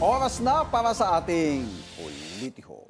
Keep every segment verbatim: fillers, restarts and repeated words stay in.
Oras na para sa ating politiko.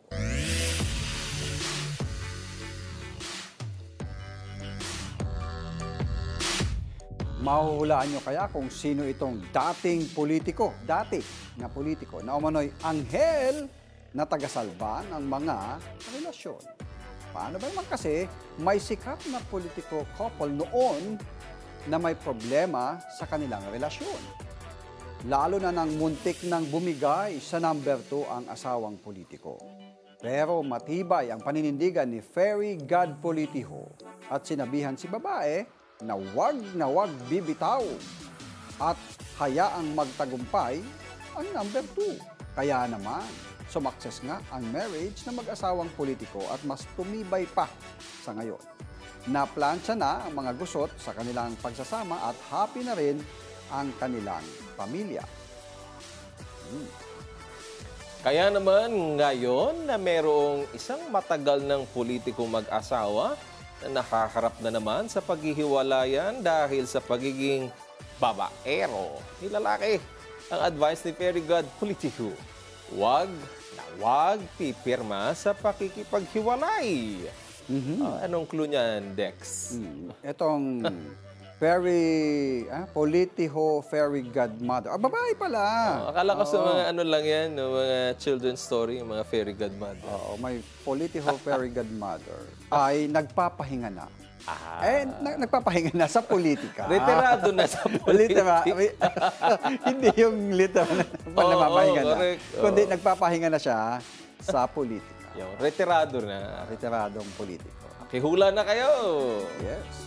Mahuhulaan nyo kaya kung sino itong dating politiko, dati na politiko, na umano'y anghel na tagasalba ng mga relasyon. Paano ba naman kasi may sikat na politiko couple noon na may problema sa kanilang relasyon? Lalo na nang muntik nang bumigay sa number two ang asawang politiko. Pero matibay ang paninindigan ni Fairy God Politico at sinabihan si babae na wag na wag bibitaw at hayaang magtagumpay ang number two. Kaya naman, sumakses nga ang marriage ng mag-asawang politiko at mas tumibay pa sa ngayon. Naplansya na ang mga gusot sa kanilang pagsasama at happy na rin ang kanilang pamilya. Hmm. Kaya naman ngayon na merong isang matagal ng politikong mag-asawa na nakaharap na naman sa paghihiwalayan dahil sa pagiging babaero ni lalaki. Ang advice ni Fairy God Politico, wag na wag pipirma sa pakikipaghiwalay. Mm-hmm. Uh, anong clue niyan, Dex? Mm. Itong Fairy, ah, Politico, Fairy Godmother. Ah, babae pala. Oh, akala ko oh. sa mga ano lang yan, no, mga children's story, yung mga Fairy Godmother. Oo, may Politico, Fairy Godmother ay nagpapahinga na. Ah. Eh, na, nagpapahinga na sa politika. Retirado na sa politika. Hindi yung literal na oh, nagpapahinga oh, na. Oh. Kundi nagpapahinga na siya sa politika. Yung retirado na. Retiradong politiko. Kihula na kayo. Yes.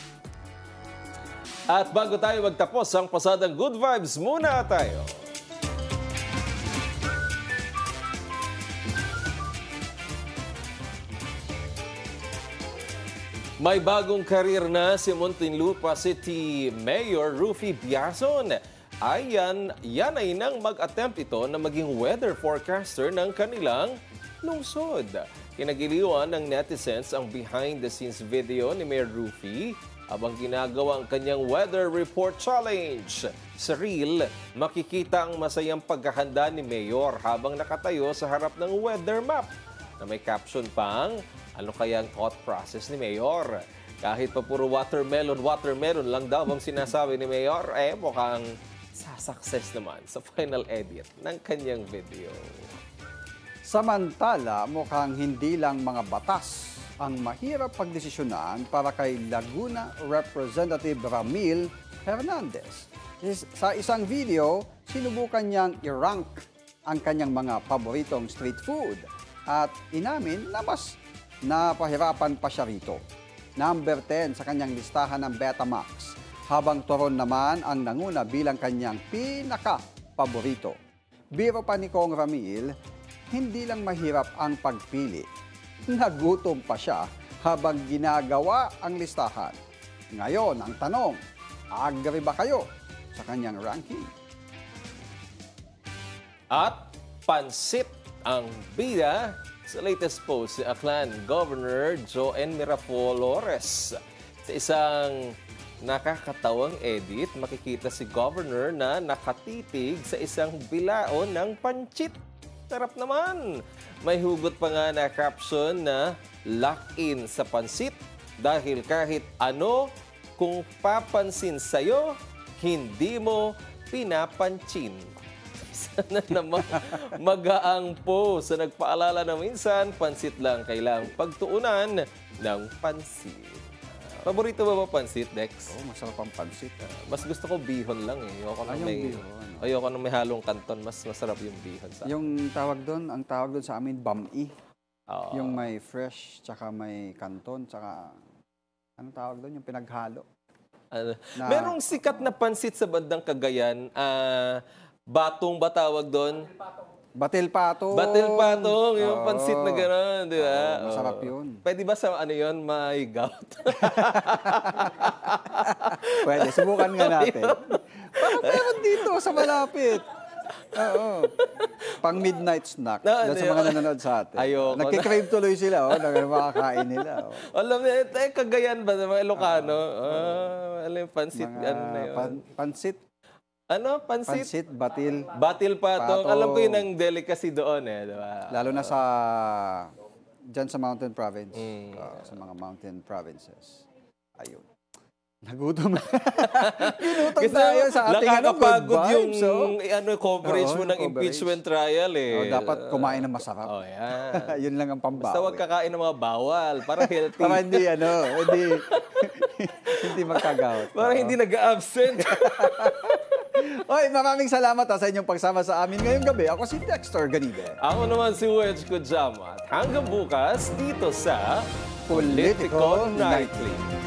At bago tayo magtapos ang pasadang Good Vibes, muna tayo. May bagong karir na si Muntinlupa City Mayor Rufy Biazon. Ayan, yan ay nang mag-attempt ito na maging weather forecaster ng kanilang lungsod. Kinagiliwan ng netizens ang behind-the-scenes video ni Mayor Rufy habang ginagawa ang kanyang Weather Report Challenge. Sa reel, makikita ang masayang paghahanda ni Mayor habang nakatayo sa harap ng weather map na may caption pang, ano kaya ang thought process ni Mayor? Kahit pa puro watermelon, watermelon lang daw ang sinasabi ni Mayor, eh mukhang sasucess naman sa final edit ng kanyang video. Samantala, mukhang hindi lang mga batas ang mahirap pagdesisyonan para kay Laguna Representative Ramil Hernandez. Sa isang video, sinubukan niyang i-rank ang kanyang mga paboritong street food at inamin na mas napahirapan pa siya rito. Number ten sa kanyang listahan ng Betamax, habang turon naman ang nanguna bilang kanyang pinaka-paborito. Biro pa ni Kong Ramil, hindi lang mahirap ang pagpili. Nagutom pa siya habang ginagawa ang listahan. Ngayon, ang tanong, agree ba kayo sa kanyang ranking? At pansit ang bida sa latest post si Aklan Governor Joen Miraflores. Sa isang nakakatawang edit, makikita si Governor na nakatitig sa isang bilaon ng pansit. Sarap naman! May hugot pa nga na caption na lock-in sa pansit dahil kahit ano, kung papansin sa'yo, hindi mo pinapansin. Sana naman magaang po sa nagpaalala na minsan, pansit lang kailangang pagtuunan ng pansit. Paborito ba ba pansit, Dex? Oo, oh, masarap ang pansit. Uh, mas gusto ko bihon lang eh. Ayoko na ah, may, bihon. Ayoko na may halong kanton. Mas masarap yung bihon sa akin. Yung tawag doon, ang tawag doon sa amin, bami. Oh. Yung may fresh, tsaka may kanton, tsaka anong tawag doon? Yung pinaghalo. Uh, na, merong sikat na pansit sa bandang Cagayan. Uh, batong ba tawag doon? Batil patong. Batil patong, yung oh, pansit na gano'n, di ba? Oh, masarap yun. Pwede ba sa ano yun, may gout? Pwede, subukan nga natin. Parang meron dito sa malapit. Oo. Pang midnight snack. No, sa mga nanonood sa atin. Ayoko. Nagkikrave tuloy sila, oh, na makakain nila. Oh. Alam niyo, eh, Cagayan ba, mga Ilocano? Uh, uh, alam yung pansit, mga ano na yun? Pan, pansit Ano? Pansit? Pansit, batil. Batil patong. Patong. Alam ko yun ang delicacy doon eh. Diba? Lalo na sa, dyan sa mountain province. Mm. Uh, sa mga mountain provinces. Ayun. Nagutom. Ginutom Kasi tayo sa ating ano, good nakakapagod yung vibes. Oh. eh, ano, coverage Oo, mo yung ng coverage. impeachment trial eh. Oh, dapat kumain ng masarap. Oh, yan. Yun lang ang pambawi. Basta huwag kakain ng mga bawal para healthy. Para hindi, ano, hindi, hindi magkagawat. Para hindi nag-absent. Oy, maraming salamat ha, sa inyong pagsama sa amin ngayong gabi. Ako si Dexter Ganibe. Ako naman si Wedge Kujama. Hanggang bukas dito sa Politico Politico Nightly. Nightly.